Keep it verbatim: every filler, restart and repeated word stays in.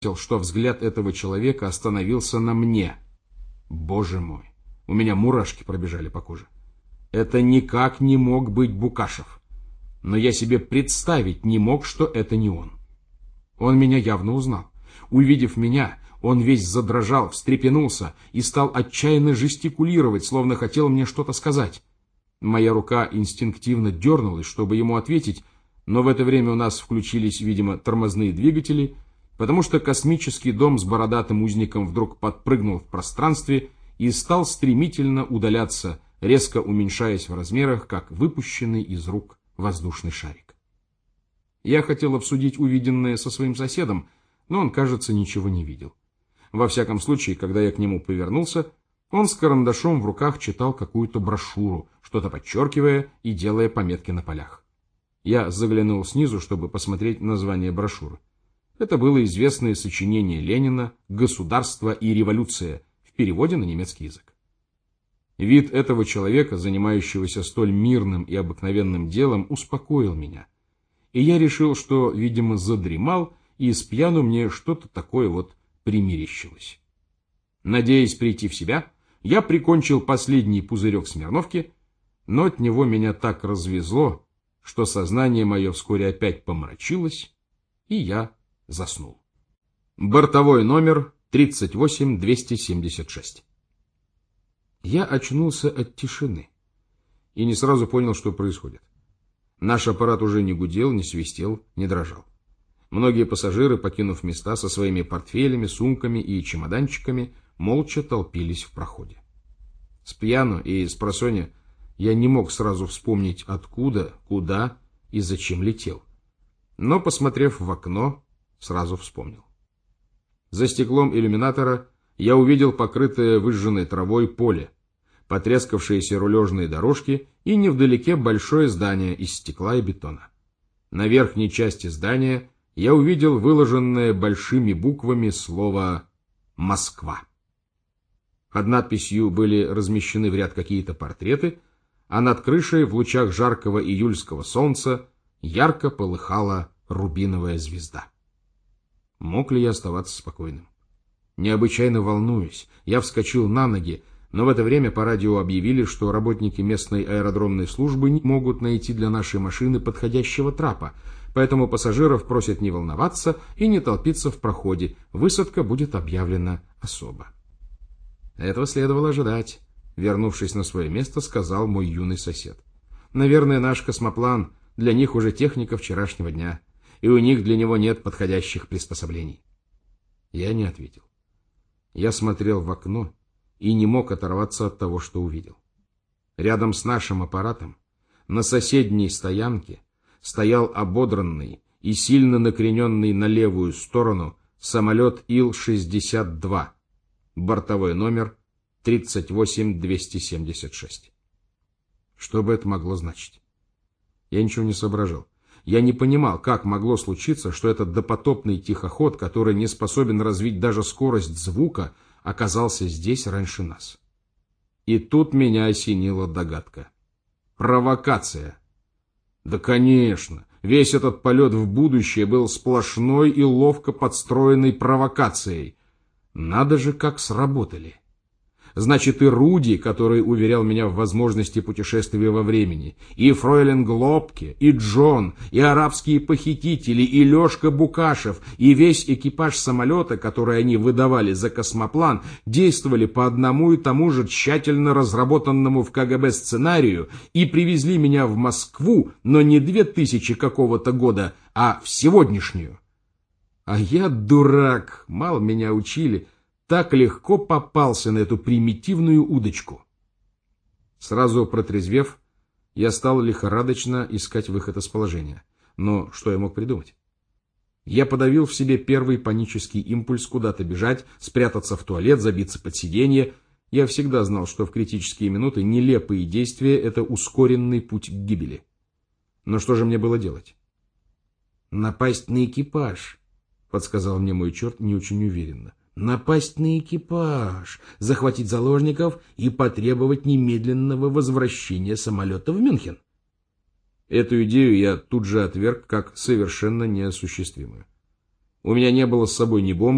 что взгляд этого человека остановился на мне. Боже мой, у меня мурашки пробежали по коже. Это никак не мог быть Букашев. Но я себе представить не мог, что это не он. Он меня явно узнал. Увидев меня, он весь задрожал, встрепенулся и стал отчаянно жестикулировать, словно хотел мне что-то сказать. Моя рука инстинктивно дернулась, чтобы ему ответить, но в это время у нас включились, видимо, тормозные двигатели, потому что космический дом с бородатым узником вдруг подпрыгнул в пространстве и стал стремительно удаляться, резко уменьшаясь в размерах, как выпущенный из рук воздушный шарик. Я хотел обсудить увиденное со своим соседом, но он, кажется, ничего не видел. Во всяком случае, когда я к нему повернулся, он с карандашом в руках читал какую-то брошюру, что-то подчеркивая и делая пометки на полях. Я заглянул снизу, чтобы посмотреть название брошюры. Это было известное сочинение Ленина «Государство и революция» в переводе на немецкий язык. Вид этого человека, занимающегося столь мирным и обыкновенным делом, успокоил меня. И я решил, что, видимо, задремал, и с пьяну мне что-то такое вот примерещилось. Надеясь прийти в себя, я прикончил последний пузырек Смирновки, но от него меня так развезло, что сознание мое вскоре опять помрачилось, и я заснул. Бортовой номер тридцать восемь двести семьдесят шесть. Я очнулся от тишины и не сразу понял, что происходит. Наш аппарат уже не гудел, не свистел, не дрожал. Многие пассажиры, покинув места со своими портфелями, сумками и чемоданчиками, молча толпились в проходе. С пьяну и спросонья я не мог сразу вспомнить, откуда, куда и зачем летел. Но, посмотрев в окно, сразу вспомнил. За стеклом иллюминатора я увидел покрытое выжженной травой поле, потрескавшиеся рулежные дорожки и невдалеке большое здание из стекла и бетона. На верхней части здания я увидел выложенное большими буквами слово «Москва». Под надписью были размещены в ряд какие-то портреты, а над крышей в лучах жаркого июльского солнца ярко полыхала рубиновая звезда. Мог ли я оставаться спокойным? Необычайно волнуясь, я вскочил на ноги, но в это время по радио объявили, что работники местной аэродромной службы не могут найти для нашей машины подходящего трапа, поэтому пассажиров просят не волноваться и не толпиться в проходе, высадка будет объявлена особо. Этого следовало ожидать, вернувшись на свое место, сказал мой юный сосед. Наверное, наш космоплан для них уже техника вчерашнего дня, и у них для него нет подходящих приспособлений. Я не ответил. Я смотрел в окно и не мог оторваться от того, что увидел. Рядом с нашим аппаратом, на соседней стоянке, стоял ободранный и сильно накрененный на левую сторону самолет Ил шестьдесят два, бортовой номер тридцать восемь двести семьдесят шесть. Что бы это могло значить? Я ничего не соображал. Я не понимал, как могло случиться, что этот допотопный тихоход, который не способен развить даже скорость звука, оказался здесь раньше нас. И тут меня осенила догадка. Провокация. Да, конечно, весь этот полет в будущее был сплошной и ловко подстроенной провокацией. Надо же, как сработали. Значит, и Руди, который уверял меня в возможности путешествия во времени, и фройлен Глобке, и Джон, и арабские похитители, и Лешка Букашев, и весь экипаж самолета, который они выдавали за космоплан, действовали по одному и тому же тщательно разработанному в ка гэ бэ сценарию и привезли меня в Москву, но не две тысячи какого-то года, а в сегодняшнюю. А я, дурак, мало меня учили, так легко попался на эту примитивную удочку. Сразу протрезвев, я стал лихорадочно искать выход из положения. Но что я мог придумать? Я подавил в себе первый панический импульс куда-то бежать, спрятаться в туалет, забиться под сиденье. Я всегда знал, что в критические минуты нелепые действия — это ускоренный путь к гибели. Но что же мне было делать? «Напасть на экипаж», — подсказал мне мой черт не очень уверенно. «Напасть на экипаж, захватить заложников и потребовать немедленного возвращения самолета в Мюнхен». Эту идею я тут же отверг как совершенно неосуществимую. У меня не было с собой ни бомбы,